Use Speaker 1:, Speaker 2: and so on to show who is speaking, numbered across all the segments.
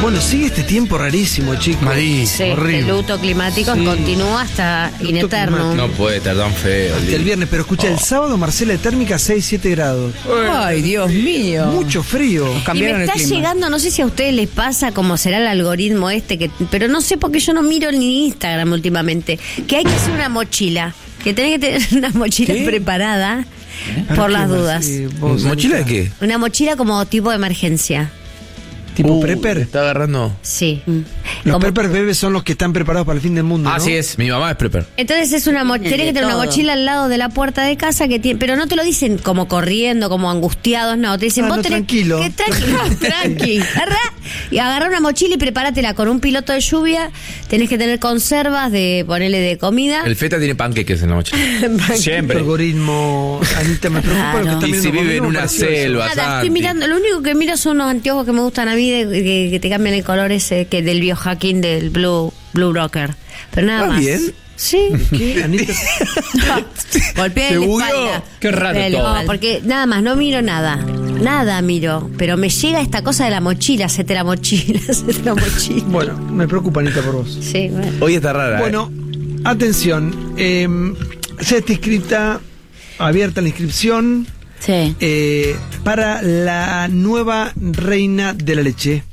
Speaker 1: Bueno, sigue este tiempo rarísimo, chicos.
Speaker 2: Malísimo,
Speaker 3: Sí,
Speaker 2: horrible.
Speaker 3: el luto climático
Speaker 1: Sí.
Speaker 3: continúa hasta
Speaker 1: Luto
Speaker 3: in eternum.
Speaker 1: climático.
Speaker 4: No puede estar tan feo.
Speaker 1: Hasta el viernes, pero escucha, el sábado Marcela de térmica 6-7 grados.
Speaker 5: Ay, Dios mío.
Speaker 1: Mucho frío.
Speaker 3: Y me
Speaker 5: Cambiaron el
Speaker 3: está
Speaker 5: clima.
Speaker 3: llegando, no sé si a ustedes les pasa cómo será el algoritmo pero no sé porque yo no miro ni Instagram últimamente, que hay que hacer una mochila, que tenés que tener una mochila preparada por las dudas.
Speaker 4: ¿Mochila de qué?
Speaker 3: Una mochila como tipo de emergencia.
Speaker 1: ¿Tipo prepper?
Speaker 4: Está agarrando.
Speaker 3: Sí.
Speaker 1: Los
Speaker 3: Como-
Speaker 1: prepper bebés son los que están preparados para el fin del mundo, ¿no?
Speaker 4: Así es, mi mamá es prepper.
Speaker 3: Entonces es una tenés que tener una
Speaker 5: todo.
Speaker 3: mochila al lado de la puerta de casa que tiene, pero no te lo dicen como corriendo, como angustiados, no, te dicen
Speaker 1: Ah,
Speaker 3: vos
Speaker 1: no,
Speaker 3: tenés
Speaker 1: tranquilo.
Speaker 3: que tranqui. Y agarrá una mochila y prepáratela con un piloto de lluvia, tenés que tener conservas de ponerle de comida.
Speaker 4: El feta tiene panqueques en la mochila.
Speaker 1: El
Speaker 4: Siempre.
Speaker 1: algoritmo, Anita, me preocupa lo que está
Speaker 4: Y
Speaker 1: viendo
Speaker 4: si vive
Speaker 1: conmigo,
Speaker 4: en
Speaker 1: me
Speaker 4: una
Speaker 1: pareció eso.
Speaker 4: selva,
Speaker 3: Nada, estoy
Speaker 4: Santi.
Speaker 3: mirando, lo único que miro son unos anteojos que me gustan a mí que te cambian el color ese que del biohacking del Blue Rocker. Pero nada
Speaker 4: ¿Está
Speaker 3: más.
Speaker 4: bien?
Speaker 3: Sí.
Speaker 1: ¿Qué, Anita?
Speaker 3: Golpeé
Speaker 4: ¿Se
Speaker 3: la
Speaker 4: bugueó?
Speaker 3: espalda.
Speaker 4: Qué raro
Speaker 3: Golpeé la
Speaker 4: todo.
Speaker 3: espalda. Porque nada más, no miro nada. Nada miro. Pero me llega esta cosa de la mochila, hacete la mochila, hacete la mochila.
Speaker 1: Bueno, me preocupa, Anita, por vos.
Speaker 3: Sí, bueno.
Speaker 4: Hoy está rara.
Speaker 1: Bueno, atención. Ya está inscrita, abierta la inscripción
Speaker 5: Sí.
Speaker 1: para la nueva reina de la leche.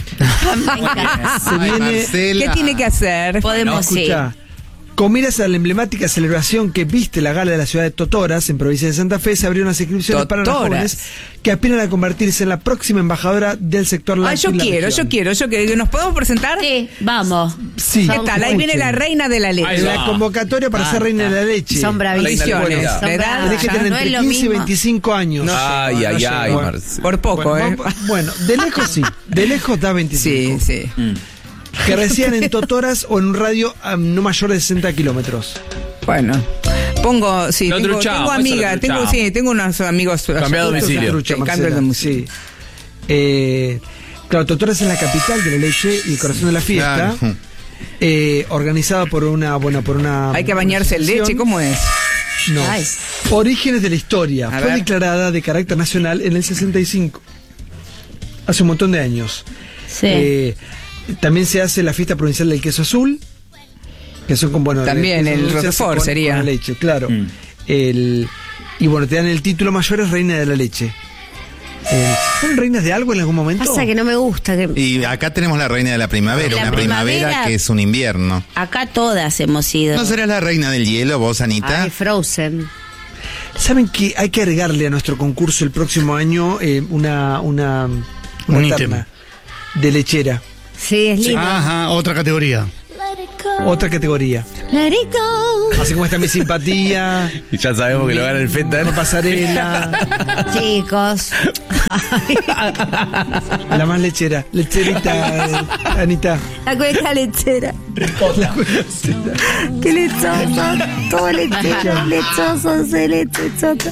Speaker 1: Se viene.
Speaker 5: ¿Qué tiene que hacer?
Speaker 3: Podemos ir.
Speaker 1: Escucha, con miras a la emblemática celebración que viste la gala de la ciudad de Totoras, en provincia de Santa Fe, se abrieron las inscripciones para las
Speaker 5: Totoras.
Speaker 1: jóvenes que aspiran a convertirse en la próxima embajadora del sector
Speaker 5: Ay,
Speaker 1: lácteo.
Speaker 5: yo
Speaker 1: en la
Speaker 5: quiero.
Speaker 1: región.
Speaker 5: ¿Nos podemos presentar?
Speaker 3: Sí, vamos.
Speaker 1: Sí.
Speaker 5: ¿Qué tal? Ahí viene la reina de la
Speaker 4: Ahí
Speaker 5: leche.
Speaker 4: va.
Speaker 1: La convocatoria para ser reina de la leche.
Speaker 3: Son bravísimos.
Speaker 5: Condiciones.
Speaker 3: Son
Speaker 5: La edad,
Speaker 3: bravos.
Speaker 1: Tenés que tener
Speaker 3: No es
Speaker 1: entre
Speaker 3: lo
Speaker 1: 15 y
Speaker 3: mismo.
Speaker 1: 25 años.
Speaker 4: Ay, ay, ay,
Speaker 1: Bueno,
Speaker 4: Marcelo.
Speaker 5: Por poco,
Speaker 1: bueno, bueno, de lejos sí. De lejos da 25.
Speaker 5: Sí, sí.
Speaker 1: Que residan en Totoras o en un radio no mayor de 60 kilómetros.
Speaker 5: Bueno. Sí,
Speaker 4: Lo
Speaker 5: tengo
Speaker 4: truchamos, eso
Speaker 5: amigas,
Speaker 4: lo truchamos.
Speaker 5: tengo unos amigos.
Speaker 4: Cambia de domicilio.
Speaker 1: Trucha,
Speaker 5: Sí,
Speaker 1: Marcela.
Speaker 5: cambio de domicilio.
Speaker 1: Sí. Claro, Totoras es la capital de la leche y el corazón de la fiesta.
Speaker 2: Claro.
Speaker 1: Organizada por una
Speaker 5: Hay que bañarse en leche, ¿cómo es?
Speaker 1: No.
Speaker 3: Ay.
Speaker 1: Orígenes de la historia.
Speaker 5: A
Speaker 1: Fue
Speaker 5: ver.
Speaker 1: declarada de carácter nacional en el 65. Hace un montón de años.
Speaker 3: Sí.
Speaker 1: También se hace la fiesta provincial del queso azul. Que son con, bueno,
Speaker 5: También
Speaker 1: queso
Speaker 5: el
Speaker 1: azul se hace
Speaker 5: Roquefort
Speaker 1: con-
Speaker 5: sería.
Speaker 1: con leche, claro. Y bueno, te dan el título mayor, es reina de la leche. ¿Fueron reinas de algo en algún momento?
Speaker 3: Pasa que no me gusta.
Speaker 2: Y acá tenemos la reina de la primavera,
Speaker 6: La
Speaker 2: una primavera
Speaker 6: primavera.
Speaker 2: que es un invierno.
Speaker 6: Acá todas hemos ido.
Speaker 2: ¿No serás la reina del hielo, vos, Anita?
Speaker 3: Ay, Frozen.
Speaker 1: ¿Saben que hay que agregarle a nuestro concurso el próximo año una
Speaker 2: Un
Speaker 1: terna de lechera?
Speaker 3: Sí, es lindo.
Speaker 2: Ajá, otra categoría.
Speaker 1: Otra categoría.
Speaker 3: Let it go.
Speaker 1: Así como está mi simpatía,
Speaker 4: Y ya sabemos que lo gana el feta.
Speaker 1: la pasarela,
Speaker 3: Chicos.
Speaker 1: la más lechera. Lecherita, Anita.
Speaker 3: La cueca lechera. Qué lechoso. Todo lechero. Lechoso, soy lechoso.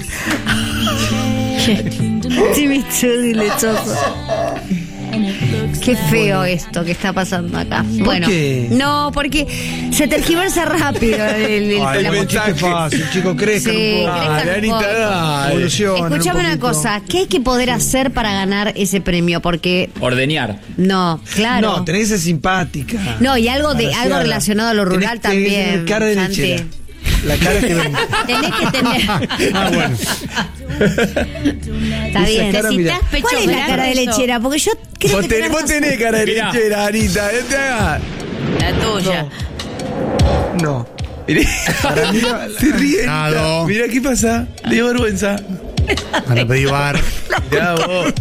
Speaker 3: Chimichurri lechoso. Qué feo esto que está pasando acá. Bueno,
Speaker 1: qué?
Speaker 3: no, porque se tergiversa rápido
Speaker 1: Ay,
Speaker 3: la
Speaker 1: qué
Speaker 4: mensaje.
Speaker 1: fácil, chicos, crezcan
Speaker 3: Sí,
Speaker 1: un poco.
Speaker 3: crezcan un
Speaker 4: Anita,
Speaker 3: poco.
Speaker 4: dale.
Speaker 1: Evolucionen
Speaker 3: Escuchame
Speaker 1: un
Speaker 3: una
Speaker 1: poquito.
Speaker 3: cosa, ¿qué hay que poder hacer para ganar ese premio? Porque
Speaker 4: Ordeñar.
Speaker 3: no, claro.
Speaker 1: No, tenés que ser simpática.
Speaker 3: No, y algo de
Speaker 1: Agraciada.
Speaker 3: algo relacionado a lo rural
Speaker 1: Tenés que
Speaker 3: también.
Speaker 1: tener cara de
Speaker 3: Santi.
Speaker 1: lechera. La cara que ven.
Speaker 3: Tenés que tener.
Speaker 1: Ah, bueno.
Speaker 3: Está bien.
Speaker 1: Esa cara, mira.
Speaker 6: Necesitas pecho
Speaker 3: ¿Cuál es la
Speaker 6: grande.
Speaker 3: cara de lechera? Porque yo creo
Speaker 4: Vos
Speaker 3: que
Speaker 4: tenés, vos tenés cara de
Speaker 7: Mirá.
Speaker 4: lechera, Anita. Te haga.
Speaker 6: La tuya.
Speaker 1: No.
Speaker 4: Mirá.
Speaker 1: Para mí
Speaker 4: Se ríe.
Speaker 2: Nado.
Speaker 4: Mira qué pasa. Le dio vergüenza.
Speaker 2: Para pedir bar.
Speaker 4: Ya vos.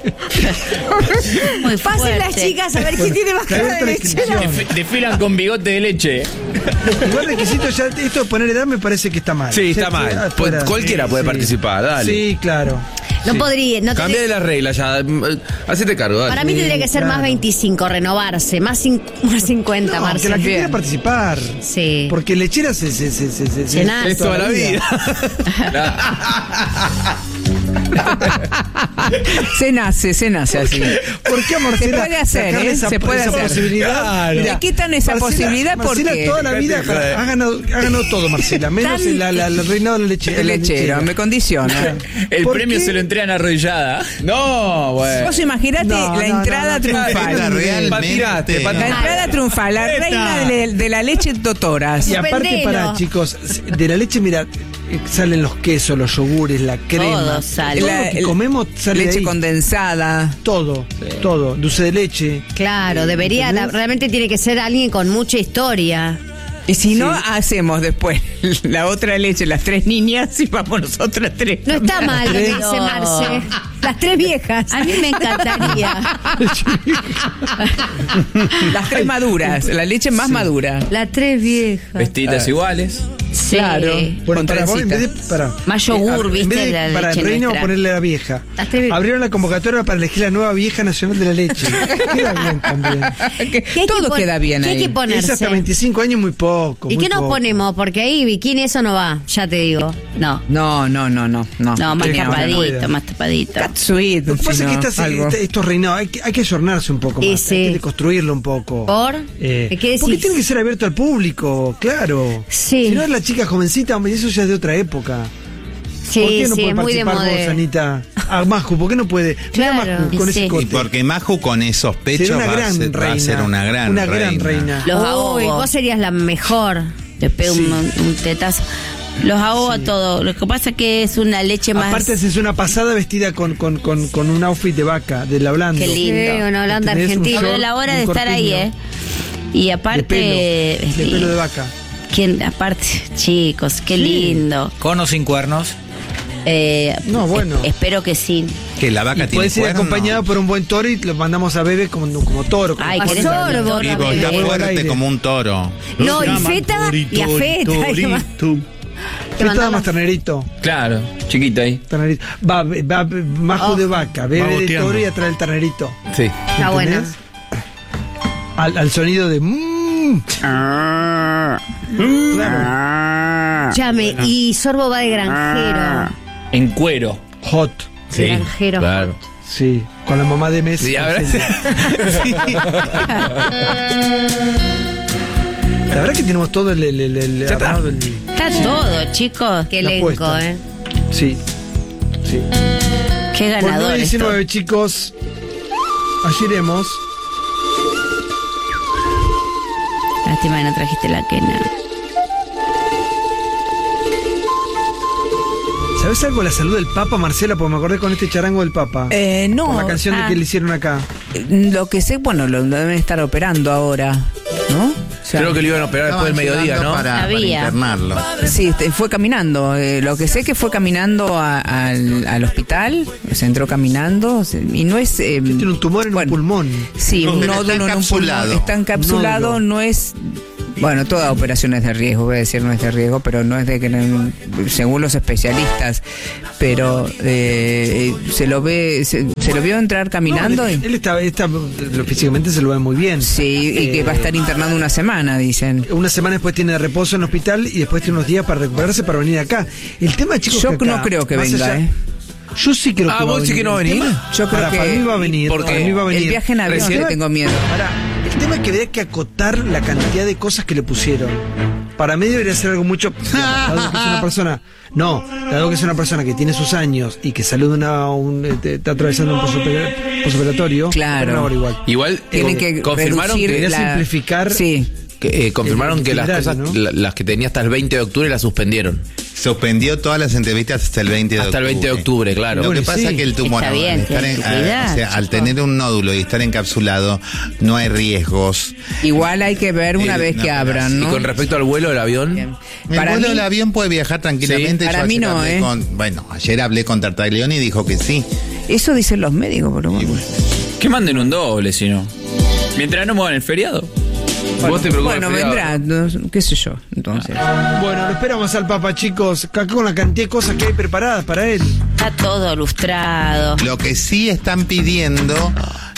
Speaker 6: Muy
Speaker 3: Pasen las
Speaker 6: fuerte.
Speaker 3: chicas a ver quién tiene más cara de
Speaker 1: abierta la
Speaker 3: lechera.
Speaker 1: inscripción.
Speaker 7: Desfilan con bigote de leche.
Speaker 1: Igual requisito ya, esto de poner edad me parece que está mal.
Speaker 4: Sí, está
Speaker 1: Ya,
Speaker 4: mal.
Speaker 1: afuera.
Speaker 4: Cualquiera puede participar, dale.
Speaker 1: Sí, claro.
Speaker 3: No podría. No
Speaker 4: Cambia de
Speaker 3: tenés-
Speaker 4: las reglas ya. Hacete cargo, dale.
Speaker 3: Para mí tendría que ser
Speaker 1: claro.
Speaker 3: más 25, renovarse. Más 50,
Speaker 1: No, que
Speaker 3: Marcelo.
Speaker 1: la que quiera participar.
Speaker 3: Sí.
Speaker 1: Porque lechera se
Speaker 3: Llenás.
Speaker 4: Es toda la vida.
Speaker 5: Se nace así.
Speaker 1: ¿Por qué a Marcela
Speaker 5: Se puede hacer,
Speaker 1: sacarle
Speaker 5: se puede
Speaker 1: esa
Speaker 5: hacer.
Speaker 1: posibilidad?
Speaker 5: Le quitan esa posibilidad
Speaker 1: Marcela
Speaker 5: porque
Speaker 1: toda la vida ha ganado todo, Marcela, menos el reinado de la leche.
Speaker 5: el lechero me condiciona.
Speaker 7: El
Speaker 1: ¿Por
Speaker 7: premio
Speaker 1: qué?
Speaker 7: se lo entregan arrollada. No, bueno.
Speaker 5: Vos imaginate
Speaker 1: No,
Speaker 5: la
Speaker 1: no,
Speaker 5: entrada
Speaker 1: no,
Speaker 5: triunfal.
Speaker 2: Esta realmente-
Speaker 4: Patinaste,
Speaker 5: La entrada triunfal, la reina de la leche Totoras.
Speaker 1: Y aparte,
Speaker 3: Suspendelo.
Speaker 1: para chicos, de la leche, mira, salen los quesos, los yogures, la crema.
Speaker 6: Todo sale.
Speaker 1: Todo lo que comemos sale de
Speaker 5: leche
Speaker 1: ahí.
Speaker 5: condensada.
Speaker 1: Todo, todo. Dulce de leche.
Speaker 3: Claro, debería,
Speaker 1: ¿Entendés?
Speaker 3: realmente tiene que ser alguien con mucha historia.
Speaker 5: Y si no, hacemos después la otra leche, las 3 niñas, y vamos nosotras 3.
Speaker 3: No está mal lo que dice
Speaker 6: No.
Speaker 3: Marce. Las 3 viejas.
Speaker 6: A mí me encantaría.
Speaker 5: Las 3 maduras, la leche más madura.
Speaker 3: Las 3 viejas.
Speaker 7: Vestiditas iguales.
Speaker 3: Sí.
Speaker 5: Claro.
Speaker 1: Bueno,
Speaker 5: Con
Speaker 1: para vos, en vez de.
Speaker 5: trencitas.
Speaker 1: Para,
Speaker 6: Más yogur,
Speaker 1: en
Speaker 6: ¿viste?
Speaker 1: vez de
Speaker 6: La
Speaker 1: para el
Speaker 6: leche
Speaker 1: reino,
Speaker 6: nuestra.
Speaker 1: ponerle a la vieja.
Speaker 3: Las 3 viejas.
Speaker 1: Abrieron la convocatoria para elegir la nueva vieja nacional de la leche. Queda bien también.
Speaker 5: Que
Speaker 3: ¿Qué hay que
Speaker 5: todo
Speaker 3: pon-
Speaker 5: queda bien
Speaker 3: ¿Qué hay
Speaker 5: ahí.
Speaker 3: que ponerse?
Speaker 1: Es hasta 25 años muy poco.
Speaker 3: ¿Y
Speaker 1: muy
Speaker 3: qué nos
Speaker 1: poco.
Speaker 3: ponemos? Porque ahí bikini eso no va, ya te digo.
Speaker 6: No.
Speaker 5: No.
Speaker 6: No, más
Speaker 1: Que no
Speaker 6: tapadito,
Speaker 1: pueda.
Speaker 6: más tapadito.
Speaker 5: Catsuit.
Speaker 1: Lo que pasa es que estos reinados hay que ayornarse un poco más,
Speaker 3: Ese.
Speaker 1: hay que deconstruirlo un poco.
Speaker 3: ¿Por?
Speaker 1: ¿Qué
Speaker 3: ¿Qué decís?
Speaker 1: porque tiene que ser abierto al público, claro.
Speaker 3: Sí.
Speaker 1: Si no es la chica jovencita, hombre, eso ya es de otra época.
Speaker 3: Sí,
Speaker 1: ¿Por qué no
Speaker 3: sí,
Speaker 1: puede
Speaker 3: es muy de
Speaker 1: participar vos,
Speaker 3: moda.
Speaker 1: Anita? Ah, Maju, ¿por qué no puede? Mira
Speaker 3: Claro,
Speaker 1: Maju con
Speaker 6: sí.
Speaker 1: ese
Speaker 2: Y
Speaker 1: cote.
Speaker 2: porque Maju con esos pechos
Speaker 1: Sería una
Speaker 2: va a
Speaker 1: gran
Speaker 2: ser, va a
Speaker 1: reina.
Speaker 2: ser una gran
Speaker 1: reina.
Speaker 6: Los
Speaker 3: Uy,
Speaker 6: ahogo.
Speaker 3: vos serías la mejor.
Speaker 6: Le pego
Speaker 1: Sí.
Speaker 6: un tetazo. Los ahogo a todos. Lo que pasa es que es una leche más.
Speaker 1: Aparte haces una pasada vestida con un outfit de vaca, de la blando.
Speaker 6: Qué lindo.
Speaker 3: Sí, una Holanda
Speaker 1: Tenés un
Speaker 3: argentina.
Speaker 6: Pero la hora
Speaker 1: un
Speaker 6: de estar ahí,
Speaker 1: corpiño.
Speaker 6: Y aparte.
Speaker 1: De pelo de vaca.
Speaker 6: ¿Quién? Aparte, chicos, qué lindo.
Speaker 7: Con o sin cuernos.
Speaker 1: No, bueno.
Speaker 6: Espero que sí.
Speaker 2: Que la vaca
Speaker 1: Y
Speaker 2: tiene
Speaker 1: puedes ir
Speaker 2: cuerno.
Speaker 1: acompañado por un buen toro y lo mandamos a Bebe como toro.
Speaker 6: Ay,
Speaker 3: A
Speaker 6: querés
Speaker 3: sorbo
Speaker 6: dormir,
Speaker 2: Y vos
Speaker 3: también.
Speaker 2: estás
Speaker 1: Huevo al
Speaker 2: fuerte
Speaker 1: aire.
Speaker 2: como un toro.
Speaker 3: No, y feta y a feta.
Speaker 1: Feta más ternerito.
Speaker 7: Claro, chiquito ahí.
Speaker 1: Ternerito. Va Maju de vaca, Bebe de
Speaker 2: boteando.
Speaker 1: toro y atrás el ternerito.
Speaker 4: Sí.
Speaker 3: Está bueno.
Speaker 1: ¿Entendés? Al sonido de claro.
Speaker 3: Llame, y Sorbo va de granjero.
Speaker 7: En cuero.
Speaker 1: Hot.
Speaker 3: De granjero.
Speaker 4: Claro.
Speaker 1: Sí, con la mamá de Messi.
Speaker 4: Sí, a ver.
Speaker 1: La verdad que tenemos todo el armado,
Speaker 6: Está todo, chicos.
Speaker 3: Qué
Speaker 1: La
Speaker 3: elenco,
Speaker 1: apuesta. Sí. Sí.
Speaker 6: Qué
Speaker 1: Por
Speaker 6: ganador.
Speaker 1: 9:19, chicos. Allí iremos.
Speaker 6: Lástima que no trajiste la quena.
Speaker 1: ¿Sabes algo de la salud del Papa, Marcela? Porque me acordé con este charango del Papa.
Speaker 5: No.
Speaker 1: Con la canción de que le hicieron acá.
Speaker 5: Lo que sé, bueno, lo deben estar operando ahora, ¿no? O sea,
Speaker 4: Creo que lo iban a operar después del mediodía, ¿no?
Speaker 2: Para
Speaker 6: Sabía.
Speaker 2: internarlo.
Speaker 5: sí, fue caminando. Lo que sé que fue caminando al hospital, se entró caminando y no es...
Speaker 1: Tiene un tumor en
Speaker 5: bueno,
Speaker 1: un pulmón.
Speaker 5: Sí, un
Speaker 2: Pero
Speaker 5: nódulo
Speaker 2: está
Speaker 5: en un
Speaker 2: encapsulado.
Speaker 5: pulmón. Está encapsulado,
Speaker 1: Nódulo.
Speaker 5: no es... Bueno, toda operación es de riesgo, voy a decir no es de riesgo, pero no es de que, según los especialistas, pero se lo vio entrar caminando
Speaker 1: No,
Speaker 5: y...
Speaker 1: él está físicamente se lo ve muy bien.
Speaker 5: Sí, y que va a estar internado una semana, dicen.
Speaker 1: Una semana después tiene de reposo en el hospital y después tiene unos días para recuperarse para venir acá. El tema, chicos,
Speaker 5: Yo
Speaker 1: que acá,
Speaker 5: no creo que
Speaker 1: más
Speaker 5: venga,
Speaker 1: allá- Yo sí creo que va a
Speaker 4: ¿vos sí que no va a
Speaker 1: El
Speaker 4: venir?
Speaker 1: tema-
Speaker 5: Yo creo
Speaker 1: para mí va a venir.
Speaker 4: ¿Por qué?
Speaker 1: Para mí va a venir.
Speaker 5: El viaje en avión
Speaker 1: Recién-
Speaker 5: le tengo miedo.
Speaker 1: Ahora, el tema es que habría que acotar la cantidad de cosas que le pusieron. Para mí debería ser algo mucho. Dado que es una persona. No, dado que es una persona que tiene sus años y que salió de está atravesando un posoperatorio.
Speaker 5: Claro.
Speaker 1: No, ahora igual.
Speaker 4: Igual
Speaker 5: Tienen que
Speaker 4: confirmaron
Speaker 5: reducir
Speaker 4: que,
Speaker 1: Debería simplificar.
Speaker 5: Sí.
Speaker 4: confirmaron
Speaker 1: el
Speaker 4: que las
Speaker 1: itinerario,
Speaker 4: cosas,
Speaker 1: ¿no?
Speaker 4: las que tenía hasta el 20 de octubre las suspendieron.
Speaker 2: Suspendió todas las entrevistas hasta el 20 de octubre.
Speaker 4: Hasta el 20 de octubre, claro.
Speaker 2: Lo que
Speaker 1: Bueno,
Speaker 2: pasa
Speaker 1: sí.
Speaker 2: es que el tumor,
Speaker 6: Está bien,
Speaker 2: al estar
Speaker 6: tienen que cuidar,
Speaker 2: o sea, al
Speaker 6: chicos.
Speaker 2: tener un nódulo y estar encapsulado, no hay riesgos.
Speaker 5: Igual hay que ver una vez
Speaker 2: no,
Speaker 5: que
Speaker 2: pero
Speaker 5: abran,
Speaker 2: sí,
Speaker 4: Y
Speaker 5: ¿no?
Speaker 4: con respecto al vuelo del avión,
Speaker 2: El
Speaker 5: Para
Speaker 2: vuelo
Speaker 5: mí-
Speaker 2: del avión puede viajar tranquilamente.
Speaker 5: Sí, para
Speaker 2: Yo
Speaker 5: mí
Speaker 2: ayer
Speaker 5: no,
Speaker 2: hablé bueno, ayer hablé con Tartaglione y dijo que sí.
Speaker 5: Eso dicen los médicos, por lo menos.
Speaker 7: Que manden un doble, si no. Mientras no muevan el feriado.
Speaker 4: vos te preocupas.
Speaker 5: Bueno,
Speaker 4: del feriado.
Speaker 5: vendrá, qué sé yo, entonces.
Speaker 1: Bueno, lo esperamos al Papa, chicos. Acá con la cantidad de cosas que hay preparadas para él.
Speaker 6: Está todo lustrado.
Speaker 2: Lo que sí están pidiendo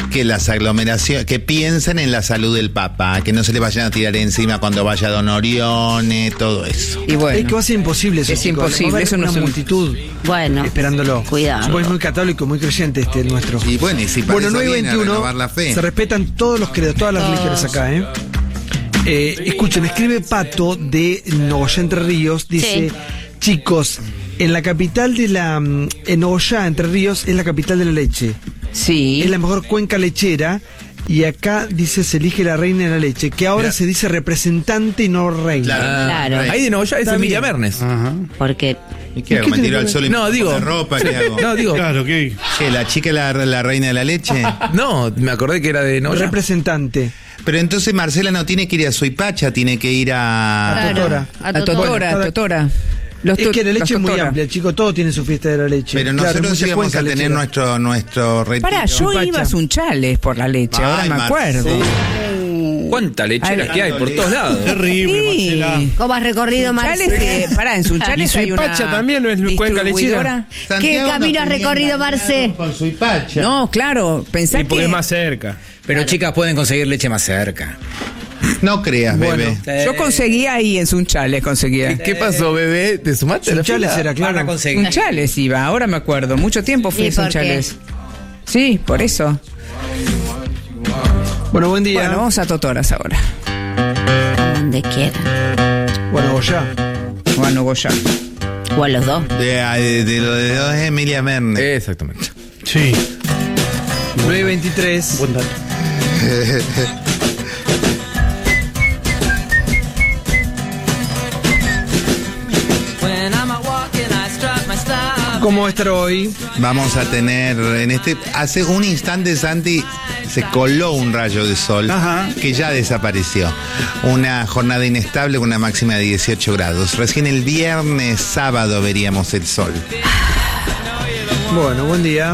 Speaker 2: que las aglomeraciones, que piensen en la salud del Papa, que no se le vayan a tirar encima cuando vaya Don Orione, todo eso.
Speaker 5: Y bueno.
Speaker 1: Es que va a ser imposible eso.
Speaker 5: Es
Speaker 1: chicos.
Speaker 5: imposible,
Speaker 1: Va a haber
Speaker 5: eso no
Speaker 1: una
Speaker 5: se-
Speaker 1: multitud
Speaker 6: Bueno,
Speaker 1: esperándolo.
Speaker 6: cuidado.
Speaker 1: Supongo que es muy católico, muy creyente el nuestro.
Speaker 2: Y bueno, y si para
Speaker 1: Bueno,
Speaker 2: eso
Speaker 1: 9 y
Speaker 2: viene a
Speaker 1: 21,
Speaker 2: renovar la fe.
Speaker 1: se respetan todos los credos, todas las religiones acá, escuchen, escribe Pato de Nogoyá, Entre Ríos, dice,
Speaker 6: Sí.
Speaker 1: chicos, en la capital de en Nogoyá, Entre Ríos, es la capital de la leche.
Speaker 5: Sí.
Speaker 1: Es la mejor cuenca lechera. Y acá dice se elige la reina de la leche, que ahora se dice representante y no reina.
Speaker 6: Claro.
Speaker 4: Ahí de Nogoyá es
Speaker 1: Está
Speaker 4: Emilia
Speaker 1: bien.
Speaker 4: Mernes.
Speaker 6: Porque
Speaker 2: ¿Y qué hago? ¿Me tiro al sol y
Speaker 4: No,
Speaker 2: me
Speaker 4: digo-
Speaker 2: pongo la ropa? ¿Qué hago?
Speaker 4: No, digo.
Speaker 8: Claro, ¿qué?
Speaker 2: ¿Qué, la chica es la reina de la leche?
Speaker 4: No, me acordé que era de Nogoyá.
Speaker 1: Representante.
Speaker 2: Pero entonces Marcela no tiene que ir a Suipacha, tiene que ir a...
Speaker 1: Totora.
Speaker 5: A Totora,
Speaker 1: Bueno,
Speaker 5: Totora.
Speaker 1: Es que la leche es muy
Speaker 5: Totora.
Speaker 1: amplia, chicos, todos tienen su fiesta de la leche.
Speaker 2: Pero
Speaker 1: Claro,
Speaker 2: nosotros
Speaker 1: muchas
Speaker 2: íbamos a
Speaker 1: cuencas
Speaker 2: tener
Speaker 1: lecheras.
Speaker 2: nuestro retiro.
Speaker 5: Pará, yo
Speaker 1: Suipacha.
Speaker 5: iba a Sunchales por la leche, ahora
Speaker 2: Ay,
Speaker 5: me acuerdo.
Speaker 2: Marcela.
Speaker 7: ¿Cuántas lecheras
Speaker 5: Ay,
Speaker 7: que hay por todos lados?
Speaker 8: Terrible,
Speaker 5: Sí.
Speaker 8: Marcela.
Speaker 3: ¿Cómo has recorrido,
Speaker 5: Sunchales,
Speaker 3: Marce?
Speaker 5: pará, en Sunchales
Speaker 8: Y
Speaker 5: hay una
Speaker 8: Suipacha también no es cuenca lechera.
Speaker 5: distribuidora.
Speaker 3: ¿Qué camino has recorrido, Marce?
Speaker 2: Con Suipacha.
Speaker 5: No, claro, pensá
Speaker 8: Sí, porque
Speaker 5: que
Speaker 8: es más cerca.
Speaker 9: Pero chicas pueden conseguir leche más cerca.
Speaker 2: No creas, bebé.
Speaker 5: yo conseguía ahí en Sunchales, conseguía.
Speaker 4: ¿Qué pasó, bebé? ¿Te sumaste a la
Speaker 1: Sunchales
Speaker 4: fila?
Speaker 1: era,
Speaker 9: Van a
Speaker 1: claro.
Speaker 9: conseguir.
Speaker 5: Sunchales iba, ahora me acuerdo, mucho tiempo fui
Speaker 3: ¿Y
Speaker 5: a
Speaker 3: por
Speaker 5: Sunchales. Sí, por eso.
Speaker 1: Bueno, buen día.
Speaker 5: Bueno, vamos a Totoras ahora.
Speaker 6: donde quieran.
Speaker 1: Bueno, Goya.
Speaker 5: O a Nogoyá.
Speaker 6: O a los dos.
Speaker 2: De lo de dos es Emilia Mernes.
Speaker 4: Exactamente.
Speaker 8: Sí.
Speaker 1: 9:23.
Speaker 8: Buen dato.
Speaker 1: ¿Cómo va a estar hoy?
Speaker 2: Vamos a tener hace un instante, Santi, se coló un rayo de sol
Speaker 8: Ajá.
Speaker 2: que ya desapareció. Una jornada inestable con una máxima de 18 grados. Recién el viernes, sábado veríamos el sol.
Speaker 1: Bueno, buen día.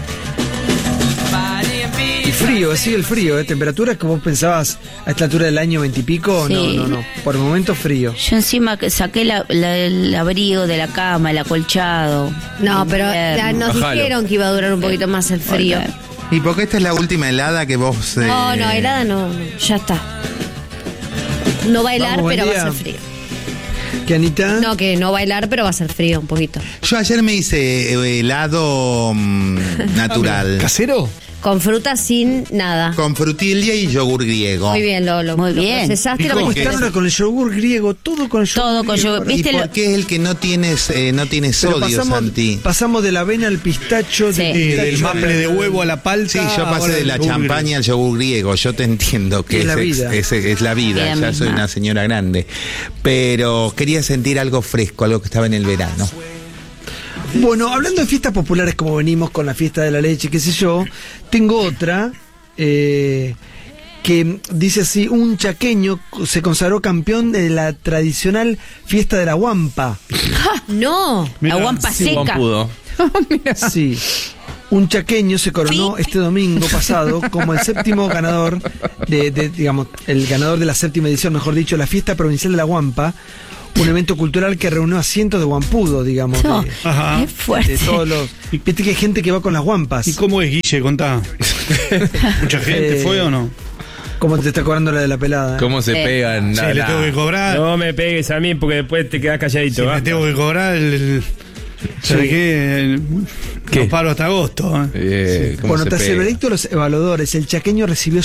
Speaker 1: Y frío, sigue el frío, ¿eh? Temperaturas que vos pensabas a esta altura del año 20 y pico.
Speaker 6: Sí.
Speaker 1: No. Por el momento frío.
Speaker 6: Yo encima que saqué el abrigo de la cama, el acolchado.
Speaker 3: No, pero ya nos
Speaker 4: Bajalo.
Speaker 3: dijeron que iba a durar un poquito más el frío.
Speaker 2: Y porque esta es la última helada que vos...
Speaker 3: No, helada no, ya está. No va a helar,
Speaker 1: Vamos, buen
Speaker 3: pero va a
Speaker 1: día.
Speaker 3: ser frío.
Speaker 1: ¿Qué, Anita?
Speaker 3: No, que no va a helar, pero va a ser frío un poquito.
Speaker 2: Yo ayer me hice helado natural.
Speaker 8: ¿Casero?
Speaker 3: Con fruta sin nada.
Speaker 2: Con frutilla y yogur griego.
Speaker 3: Muy bien, Lolo.
Speaker 6: Muy bien.
Speaker 3: Procesaste y lo
Speaker 2: ¿Cómo
Speaker 3: metiste.
Speaker 2: que
Speaker 1: Están ahora con el yogur griego, todo con yogur
Speaker 6: Todo con
Speaker 1: griego.
Speaker 6: yogur.
Speaker 2: ¿Y
Speaker 6: ¿Viste
Speaker 2: por
Speaker 6: lo-
Speaker 2: qué es el que no tiene
Speaker 1: Pero
Speaker 2: sodio, Santi?
Speaker 1: pasamos de la avena al pistacho.
Speaker 6: Sí.
Speaker 8: Sí, del maple de huevo a la palta.
Speaker 2: Sí, yo pasé
Speaker 8: ahora
Speaker 2: de
Speaker 8: el
Speaker 2: la
Speaker 8: yogur
Speaker 2: champaña al yogur griego. Yo te entiendo que
Speaker 1: Es la vida.
Speaker 2: es la vida.
Speaker 6: Es la
Speaker 2: Ya soy
Speaker 6: misma.
Speaker 2: una señora grande. Pero quería sentir algo fresco, algo que estaba en el verano.
Speaker 1: Bueno, hablando de fiestas populares, como venimos con la fiesta de la leche, qué sé yo, tengo otra que dice así: un chaqueño se consagró campeón de la tradicional fiesta de la guampa.
Speaker 3: No.
Speaker 6: La guampa
Speaker 4: Sí,
Speaker 6: seca.
Speaker 4: guampudo.
Speaker 1: Sí. Un chaqueño se coronó este domingo pasado como el séptimo ganador digamos, el ganador de la séptima edición, mejor dicho, la fiesta provincial de la guampa, un evento cultural que reunió a cientos de guampudos, digamos,
Speaker 6: No,
Speaker 8: Ajá.
Speaker 6: es fuerte.
Speaker 1: de todos los. Viste que hay gente que va con las guampas.
Speaker 8: ¿Y cómo es, Guille? Contá. ¿Mucha gente fue o no?
Speaker 1: ¿Cómo te está cobrando la de la pelada?
Speaker 4: ¿Cómo se pegan?
Speaker 8: Sí,
Speaker 4: la-
Speaker 8: le
Speaker 4: la-
Speaker 8: tengo que cobrar.
Speaker 10: No me pegues a mí porque después te quedas calladito.
Speaker 8: Sí, le
Speaker 10: ¿va?
Speaker 8: tengo que cobrar ¿sabes qué?
Speaker 4: ¿Qué?
Speaker 8: No paro hasta agosto.
Speaker 4: ¿Cómo
Speaker 1: Bueno,
Speaker 4: se
Speaker 1: tras el
Speaker 4: pega?
Speaker 1: veredicto de los evaluadores, el chaqueño recibió